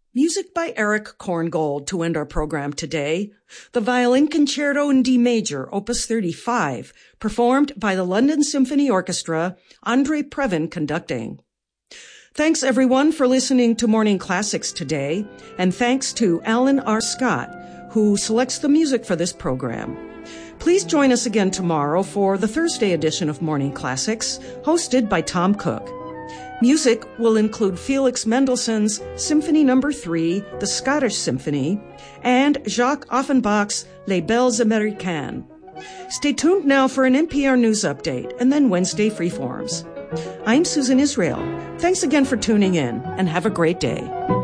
Music by Eric Korngold to end our program today. The Violin Concerto in D Major, Opus 35, performed by the London Symphony Orchestra, Andre Previn conducting. Thanks everyone for listening to Morning Classics today, and thanks to Alan R. Scott, who selects the music for this program. Please join us again tomorrow for the Thursday edition of Morning Classics, hosted by Tom Cook. Music will include Felix Mendelssohn's Symphony No. 3, the Scottish Symphony, and Jacques Offenbach's Les Belles Américaines. Stay tuned now for an NPR News update and then Wednesday Freeforms. I'm Susan Israel. Thanks again for tuning in, and have a great day.